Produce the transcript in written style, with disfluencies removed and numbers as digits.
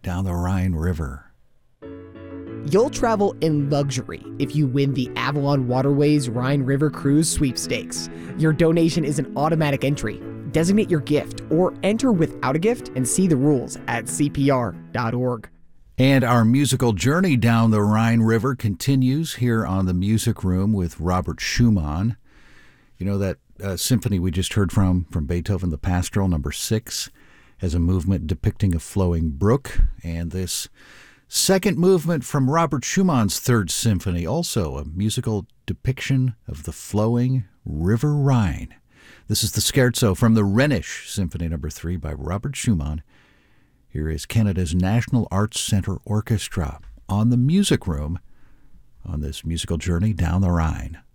down the Rhine River. You'll travel in luxury if you win the Avalon Waterways Rhine River Cruise Sweepstakes. Your donation is an automatic entry. Designate your gift or enter without a gift and see the rules at CPR.org. And our musical journey down the Rhine River continues here on the Music Room with Robert Schumann. You know that symphony we just heard from Beethoven, the Pastoral, number 6, has a movement depicting a flowing brook. And this second movement from Robert Schumann's Third Symphony, also a musical depiction of the flowing River Rhine. This is the Scherzo from the Rhenish Symphony number 3 by Robert Schumann. Here is Canada's National Arts Centre Orchestra on the Music Room on this musical journey down the Rhine.